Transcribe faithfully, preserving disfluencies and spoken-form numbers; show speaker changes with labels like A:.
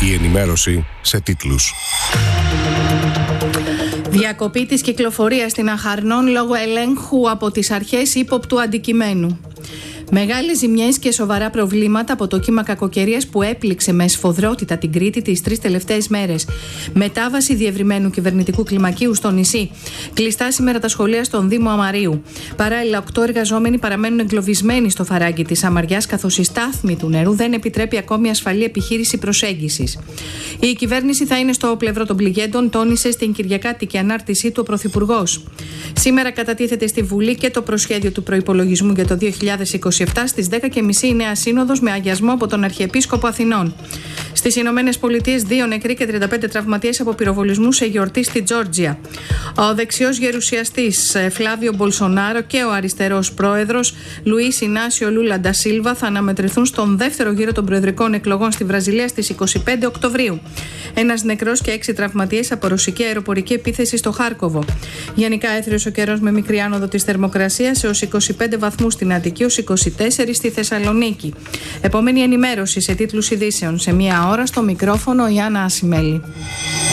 A: Η ενημέρωση σε τίτλους.
B: Διακοπή της κυκλοφορίας στην Αχαρνών λόγω ελέγχου από τις αρχές ύποπτου αντικειμένου. Μεγάλες ζημιές και σοβαρά προβλήματα από το κύμα κακοκαιρίας που έπληξε με σφοδρότητα την Κρήτη τις τρεις τελευταίες μέρες. Μετάβαση διευρυμένου κυβερνητικού κλιμακίου στο νησί. Κλειστά σήμερα τα σχολεία στον Δήμο Αμαρίου. Παράλληλα, οκτώ εργαζόμενοι παραμένουν εγκλωβισμένοι στο φαράγγι της Αμαριάς, καθώς η στάθμη του νερού δεν επιτρέπει ακόμη ασφαλή επιχείρηση προσέγγισης. Η κυβέρνηση θα είναι στο πλευρό των πληγέντων, τόνισε στην κυριακάτικη ανάρτησή του ο Πρωθυπουργός. Σήμερα κατατίθεται στη Βουλή και το προσχέδιο του προϋπολογισμού για το δύο χιλιάδες είκοσι επτά. Στις δέκα και μισή η Νέα Σύνοδος με αγιασμό από τον Αρχιεπίσκοπο Αθηνών. Στις Ηνωμένες Πολιτείες, δύο νεκροί και τριάντα πέντε τραυματίες από πυροβολισμού σε γιορτή στη Τζόρτζια. Ο δεξιός γερουσιαστής Φλάβιο Μπολσονάρο και ο αριστερός πρόεδρος Λουίς Ινάσιο Λούλα ντα Σίλβα θα αναμετρηθούν στον δεύτερο γύρο των προεδρικών εκλογών στη Βραζιλία στις είκοσι πέντε Οκτωβρίου. Ένας νεκρός και έξι τραυματίες από ρωσική αεροπορική επίθεση στο Χάρκοβο. Γενικά έθριος ο καιρός με μικρή άνοδο της θερμοκρασίας έως είκοσι πέντε βαθμούς στην Αττική, ως είκοσι τέσσερα στη Θεσσαλονίκη. Επόμενη ενημέρωση σε τίτλους ειδήσεων σε μία ώρα, στο μικρόφωνο η Άννα Ασημέλη.